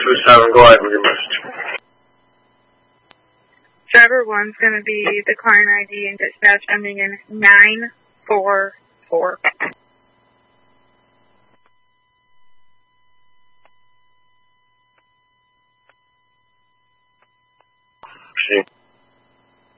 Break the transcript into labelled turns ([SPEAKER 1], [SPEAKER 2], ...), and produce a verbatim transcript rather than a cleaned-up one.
[SPEAKER 1] two seven, go ahead with your message.
[SPEAKER 2] Driver one's going to be the client I D and dispatch ending in nine four four.
[SPEAKER 1] See.